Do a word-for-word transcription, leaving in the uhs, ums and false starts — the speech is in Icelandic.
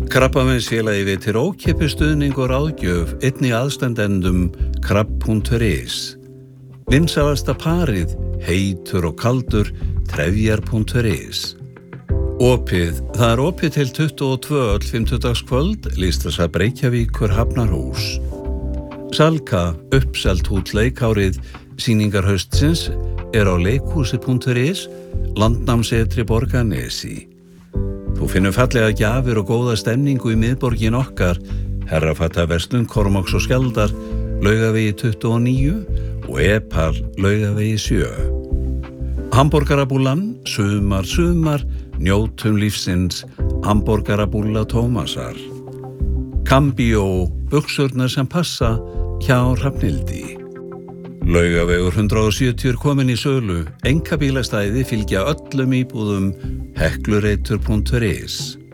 Krabbameinsfélagið veitir ókeypis stuðning og ráðgjöf einnig aðstandendum krabb punktur is. Vinsælasta parið, heitur og kaldur, trefjar punktur is. Opið, það er opið til tuttugu og tvö öll fimmtudagskvöld, Listasafn Reykjavíkur Hafnarhús. Salka, uppselt út leikárið, sýningar haustsins er á leikhúsi punktur is, landnámsetri Borgarnesi. Þú finnur fallega gjafir og góða stemningu í miðborgin okkar, Herrafattaverslun Kormáks og Skjaldar, Laugavegi tuttugu og níu og Epal, Laugavegi sjö. Hamborgarabúllan, sumar, sumar, njótum lífsins, hamborgarabúlla Tómasar. Cambio, buxurnar sem passa, hjá Hrafnhildi. Laugavegur hundrað og sjötíu er komin í sölu, einkabílastæði fylgja öllum íbúðum, heklureitur punktur is.